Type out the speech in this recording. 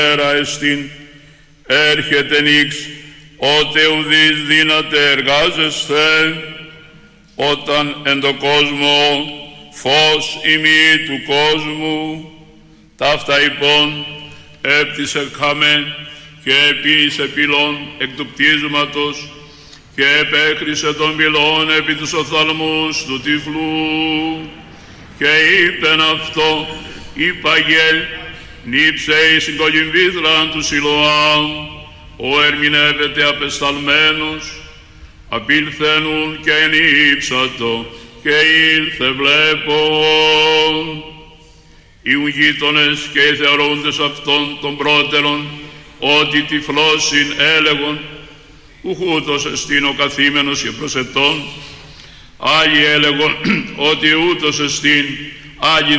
έρα εστίν, έρχεται νύξ, ότε ουδείς δύναται εργάζεσθε, όταν εν το κόσμο φως ημί του κόσμου. Ταύτα υπόν έπτυσε χαμέν και επίσης πυλών εκ του πτίσματος και επέκρισε των πυλών επί τους οφθαλμούς του τυφλού και είπεν αυτό, είπαγε, νύψε εις την κολυμβήθραν του Σιλοάμ, ο ερμηνεύεται απεσταλμένος, απήλθενουν και ενύψατο και ήλθε βλέπον. Οι γείτονες και οι θεωρούντες αυτών των πρώτερων, ότι τυφλώσιν έλεγον, ουχούτος εστίν ο καθήμενος και προσετών, άλλοι έλεγον ότι ούτως εστίν, άλλοι